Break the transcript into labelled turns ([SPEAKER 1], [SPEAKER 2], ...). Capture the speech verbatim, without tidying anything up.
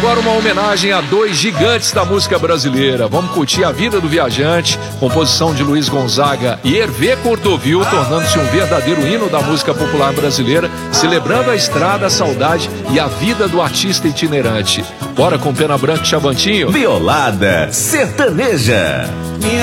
[SPEAKER 1] agora uma homenagem a dois gigantes da música brasileira. Vamos curtir A Vida do Viajante, composição de Luiz Gonzaga e Hervé Cordovil, tornando-se um verdadeiro hino da música popular brasileira, celebrando a estrada, a saudade e a vida do artista itinerante. Bora com Pena Branca e Chavantinho?
[SPEAKER 2] Violada sertaneja.